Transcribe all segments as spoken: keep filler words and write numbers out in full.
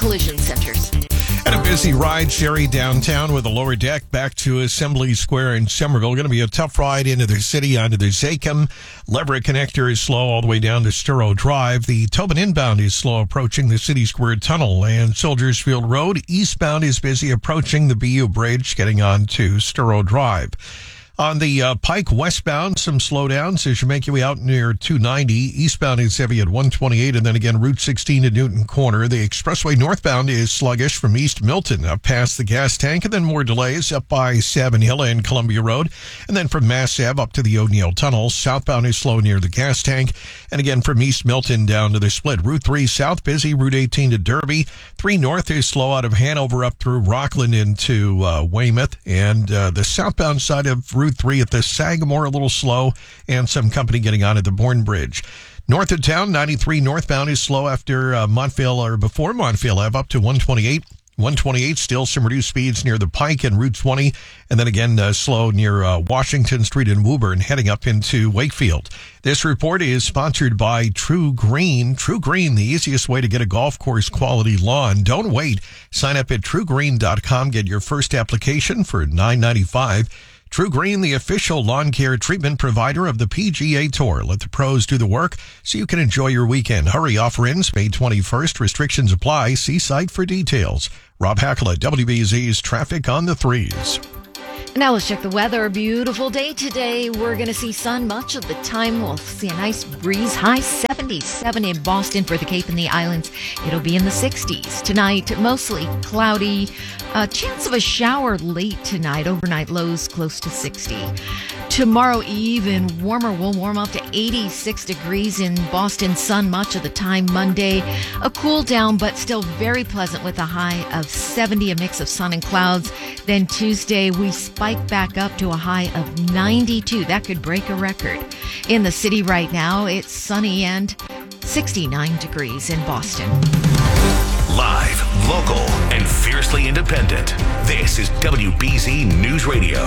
collision centers. And a busy ride, Sherry, downtown with a lower deck back to Assembly Square in Somerville. Going to be a tough ride into the city, onto the Zakim. Leverett Connector is slow all the way down to Sturrow Drive. The Tobin inbound is slow approaching the City Square Tunnel. And Soldiers Field Road eastbound is busy approaching the B U Bridge, getting on to Sturrow Drive. On the uh, Pike westbound, some slowdowns as you make your way out near two ninety. Eastbound is heavy at one twenty-eight, and then again Route sixteen to Newton Corner. The expressway northbound is sluggish from East Milton up past the gas tank, and then more delays up by Savin Hill and Columbia Road. And then from Mass Ave up to the O'Neill Tunnel. Southbound is slow near the gas tank. And again from East Milton down to the split. Route three south busy, Route eighteen to Derby. three north is slow out of Hanover up through Rockland into uh, Weymouth. And uh, the southbound side of Route three at the Sagamore a little slow, and some company getting on at the Bourne Bridge. North of town, ninety-three northbound is slow after uh, Montvale or before Montvale Ave up to one twenty-eight. one twenty-eight, still some reduced speeds near the Pike and Route twenty, and then again uh, slow near uh, Washington Street in Woburn, heading up into Wakefield. This report is sponsored by True Green. True Green, the easiest way to get a golf course quality lawn. Don't wait. Sign up at true green dot com. Get your first application for nine ninety-five. True Green, the official lawn care treatment provider of the P G A Tour. Let the pros do the work so you can enjoy your weekend. Hurry, offer ends May twenty-first. Restrictions apply. See site for details. Rob Hackler, W B Z's Traffic on the Threes. Now let's check the weather. A beautiful day today. We're going to see sun much of the time. We'll see a nice breeze. High seventy-seven in Boston for the Cape and the Islands. It'll be in the sixties. Tonight, mostly cloudy. A chance of a shower late tonight. Overnight lows close to sixty. Tomorrow, even warmer. We'll warm up to eighty-six degrees in Boston. Sun much of the time. Monday, a cool down, but still very pleasant with a high of seventy, a mix of sun and clouds. Then Tuesday, we spike back up to a high of ninety-two. That could break a record. In the city right now, it's sunny and sixty-nine degrees in Boston. Live, local, and fiercely independent. This is W B Z News Radio.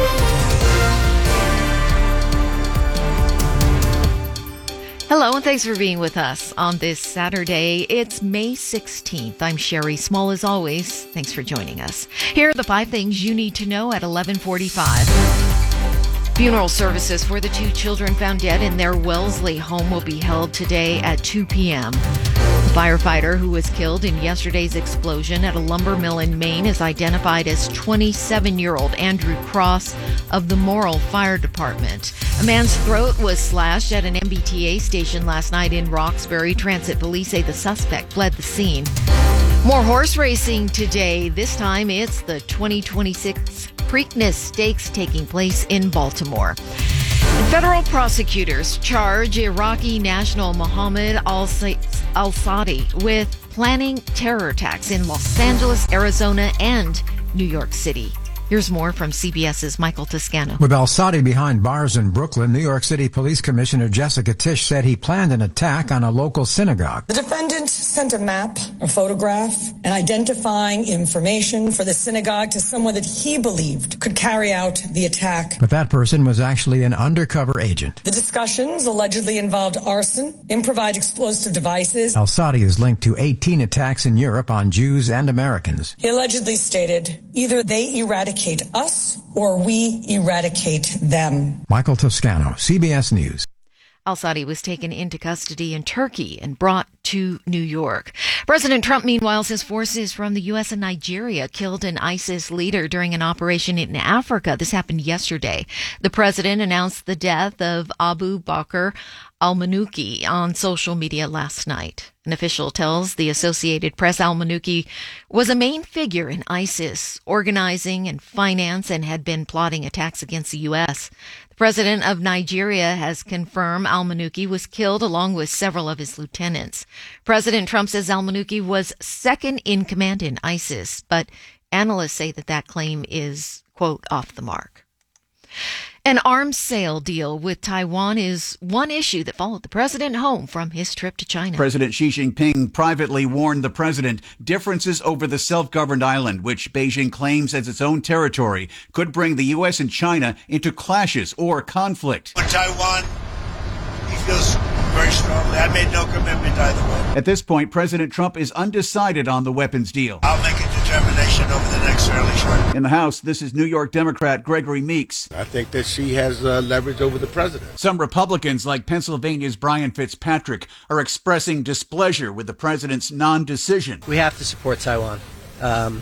Hello, and thanks for being with us on this Saturday. It's May sixteenth. I'm Sherry Small, as always. Thanks for joining us. Here are the five things you need to know at eleven forty-five. Funeral services for the two children found dead in their Wellesley home will be held today at two p.m. The firefighter who was killed in yesterday's explosion at a lumber mill in Maine is identified as twenty-seven-year-old Andrew Cross of the Morrill Fire Department. A man's throat was slashed at an M B T A station last night in Roxbury. Transit police say the suspect fled the scene. More horse racing today. This time it's the twenty twenty-six Preakness Stakes taking place in Baltimore. And federal prosecutors charge Iraqi national Mohammed al-Sadi with planning terror attacks in Los Angeles, Arizona, and New York City. Here's more from CBS's Michael Toscano. With al-Sadi behind bars in Brooklyn, New York City Police Commissioner Jessica Tisch said he planned an attack on a local synagogue. The defendant sent a map, a photograph, and identifying information for the synagogue to someone that he believed could carry out the attack. But that person was actually an undercover agent. The discussions allegedly involved arson, improvised explosive devices. Al-Sadi is linked to eighteen attacks in Europe on Jews and Americans. He allegedly stated, either they eradicate us or we eradicate them. Michael Toscano, C B S News. Al-Sadi was taken into custody in Turkey and brought to New York. President Trump, meanwhile, says forces from the U S and Nigeria killed an ISIS leader during an operation in Africa. This happened yesterday. The president announced the death of Abu Bakr al-Manuki on social media last night. An official tells the Associated Press al-Manuki was a main figure in ISIS, organizing and finance, and had been plotting attacks against the U S. The president of Nigeria has confirmed al-Manuki was killed along with several of his lieutenants. President Trump says al-Manuki was second in command in ISIS, but analysts say that that claim is, quote, off the mark. An arms sale deal with Taiwan is one issue that followed the president home from his trip to China. President Xi Jinping privately warned the president differences over the self-governed island, which Beijing claims as its own territory, could bring the U S and China into clashes or conflict. Taiwan is feels very strongly. I made no commitment either way. At this point, President Trump is undecided on the weapons deal. I'll make a determination over the next fairly short. In the House, this is New York Democrat Gregory Meeks. I think that she has uh, leverage over the president. Some Republicans, like Pennsylvania's Brian Fitzpatrick, are expressing displeasure with the president's non-decision. We have to support Taiwan. Um,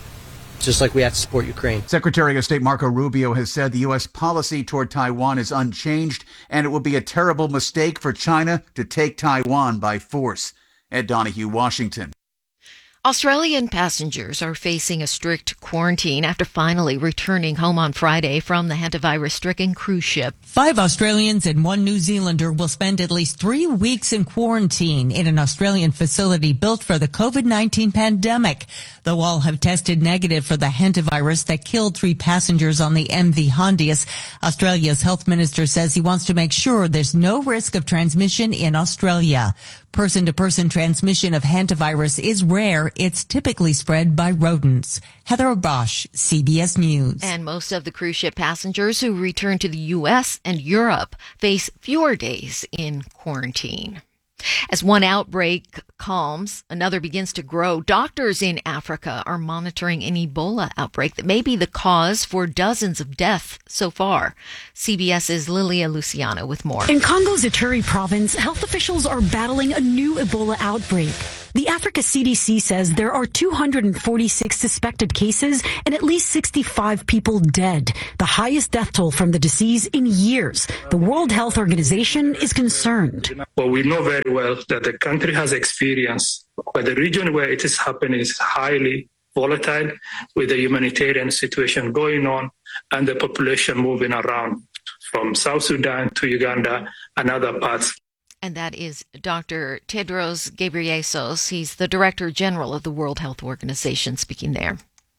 just like we have to support Ukraine. Secretary of State Marco Rubio has said the U S policy toward Taiwan is unchanged, and it would be a terrible mistake for China to take Taiwan by force. Ed Donahue, Washington. Australian passengers are facing a strict quarantine after finally returning home on Friday from the hantavirus-stricken cruise ship. Five Australians and one New Zealander will spend at least three weeks in quarantine in an Australian facility built for the covid nineteen pandemic. Though all have tested negative for the hantavirus that killed three passengers on the M V Hondius, Australia's health minister says he wants to make sure there's no risk of transmission in Australia. Person-to-person transmission of hantavirus is rare. It's typically spread by rodents. Heather Bosch, C B S News. And most of the cruise ship passengers who return to the U S and Europe face fewer days in quarantine. As one outbreak calms, another begins to grow. Doctors in Africa are monitoring an Ebola outbreak that may be the cause for dozens of deaths so far. CBS's Lilia Luciano with more. In Congo's Ituri province, health officials are battling a new Ebola outbreak. The Africa C D C says there are two hundred forty-six suspected cases and at least sixty-five people dead, the highest death toll from the disease in years. The World Health Organization is concerned. Well, we know very well that the country has experience, but the region where it is happening is highly volatile, with the humanitarian situation going on and the population moving around from South Sudan to Uganda and other parts. And that is Doctor Tedros Ghebreyesus. He's the Director General of the World Health Organization speaking there.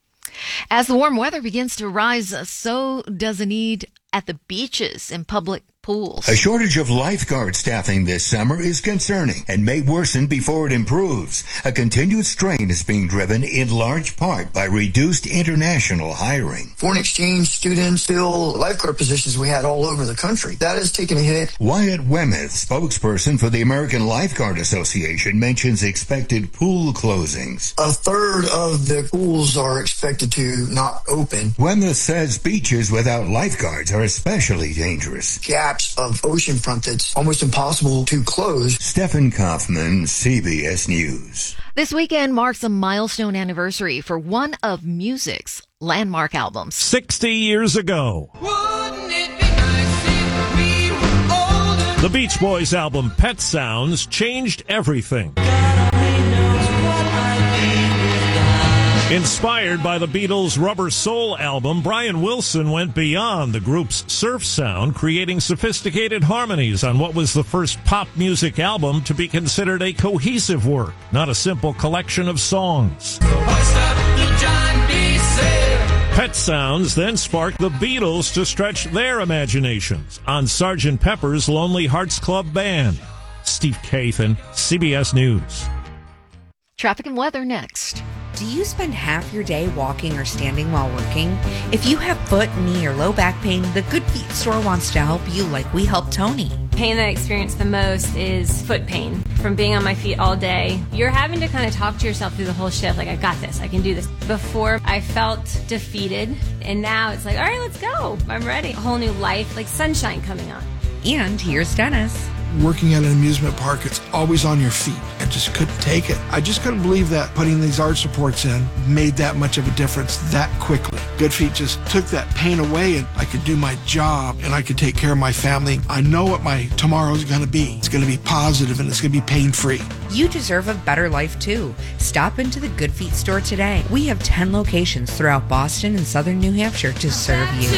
As the warm weather begins to rise, so does a need at the beaches and public pools. A shortage of lifeguard staffing this summer is concerning and may worsen before it improves. A continued strain is being driven in large part by reduced international hiring. Foreign exchange students fill lifeguard positions we had all over the country. That has taken a hit. Wyatt Wemeth, spokesperson for the American Lifeguard Association, mentions expected pool closings. A third of the pools are expected to not open. Wemeth says beaches without lifeguards are especially dangerous. Gaps of oceanfront that's almost impossible to close. Stephen Kaufman, C B S News. This weekend marks a milestone anniversary for one of music's landmark albums. sixty years ago. Wouldn't it be nice if we were older? The Beach Boys album Pet Sounds changed everything. Inspired by the Beatles' Rubber Soul album, Brian Wilson went beyond the group's surf sound, creating sophisticated harmonies on what was the first pop music album to be considered a cohesive work, not a simple collection of songs. Pet Sounds then sparked the Beatles to stretch their imaginations on Sergeant Pepper's Lonely Hearts Club Band. Steve Kathan, C B S News. Traffic and weather next. Do you spend half your day walking or standing while working? If you have foot, knee, or low back pain, the Good Feet store wants to help you like we helped Tony. Pain that I experience the most is foot pain from being on my feet all day. You're having to kind of talk to yourself through the whole shift, like, I got this, I can do this. Before, I felt defeated, and now it's like, all right, let's go. I'm ready. A whole new life, like sunshine coming on. And here's Dennis. Working at an amusement park, it's always on your feet. I just couldn't take it. I just couldn't believe that putting these arch supports in made that much of a difference that quickly. Good Feet just took that pain away, and I could do my job and I could take care of my family. I know what my tomorrow's going to be. It's going to be positive and it's going to be pain-free. You deserve a better life too. Stop into the Good Feet store today. We have ten locations throughout Boston and southern New Hampshire to serve you.